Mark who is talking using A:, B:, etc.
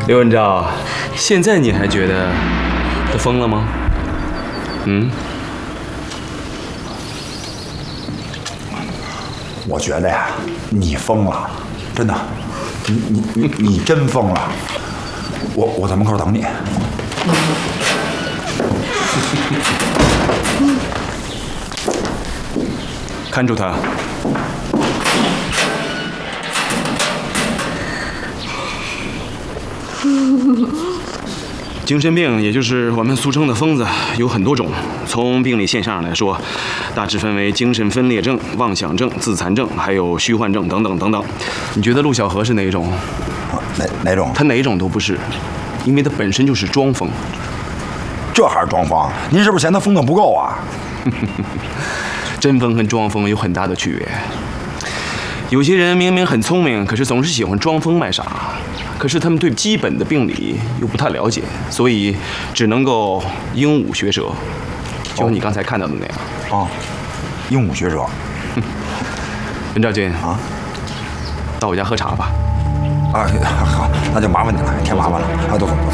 A: 刘文昭，现在你还觉得他疯了吗？嗯？
B: 我觉得呀，你疯了，真的，你真疯了。我在门口等你。
A: 看住他。精神病，也就是我们俗称的疯子，有很多种。从病理现象上来说，大致分为精神分裂症、妄想症、自残症，还有虚幻症等等等等。你觉得陆小河是哪一种？
B: 哪种？
A: 他哪一种都不是，因为他本身就是装疯。
B: 这还是装疯？您是不是嫌他疯的不够啊？
A: 真疯和装疯有很大的区别。有些人明明很聪明，可是总是喜欢装疯卖傻。可是他们对基本的病理又不太了解，所以只能够鹦鹉学舌，就像你刚才看到的那样。
B: 哦，鹦鹉学舌。
A: 任兆军
B: 啊，
A: 到我家喝茶吧。
B: 啊，好，那就麻烦你了，添麻烦了。啊，都走。